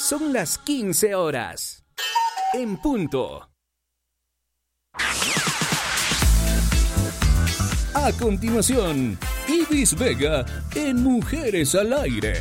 Son las 15 horas. En punto. A continuación, Ibis Vega en Mujeres al Aire.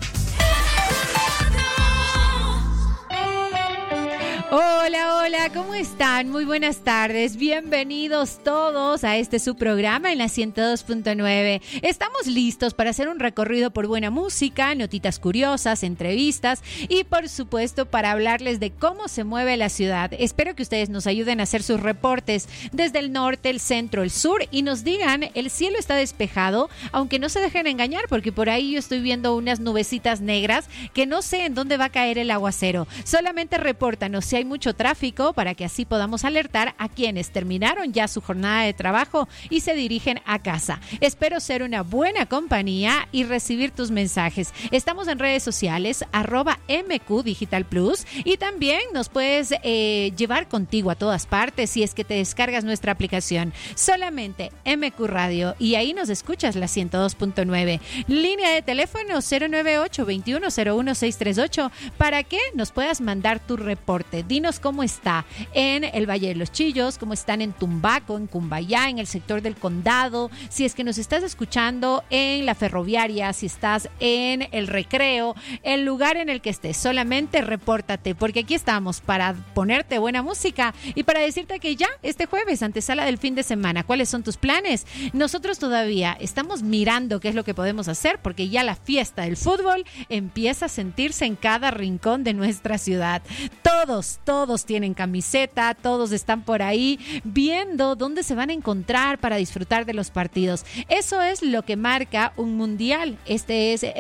Hola, hola, ¿cómo están? Muy buenas tardes. Bienvenidos todos a este su programa en la 102.9. Estamos listos para hacer un recorrido por buena música, notitas curiosas, entrevistas y por supuesto para hablarles de cómo se mueve la ciudad. Espero que ustedes nos ayuden a hacer sus reportes desde el norte, el centro, el sur y nos digan, el cielo está despejado, aunque no se dejen engañar porque por ahí yo estoy viendo unas nubecitas negras que no sé en dónde va a caer el aguacero. Solamente repórtanos si hay mucho tráfico para que así podamos alertar a quienes terminaron ya su jornada de trabajo y se dirigen a casa. Espero ser una buena compañía y recibir tus mensajes. Estamos en redes sociales @MQ Digital Plus y también nos puedes llevar contigo a todas partes si es que te descargas nuestra aplicación. Solamente MQ Radio y ahí nos escuchas la 102.9. Línea de teléfono 098-2101-638 para que nos puedas mandar tu reporte. Dinos cómo está en el Valle de los Chillos, cómo están en Tumbaco, en Cumbayá, en el sector del Condado, si es que nos estás escuchando en la Ferroviaria, si estás en el Recreo, el lugar en el que estés, solamente repórtate, porque aquí estamos para ponerte buena música y para decirte que ya este jueves, antesala del fin de semana, ¿cuáles son tus planes? Nosotros todavía estamos mirando qué es lo que podemos hacer, porque ya la fiesta del fútbol empieza a sentirse en cada rincón de nuestra ciudad. Todos tienen camiseta, todos están por ahí viendo dónde se van a encontrar para disfrutar de los partidos. Eso es lo que marca un mundial. Este es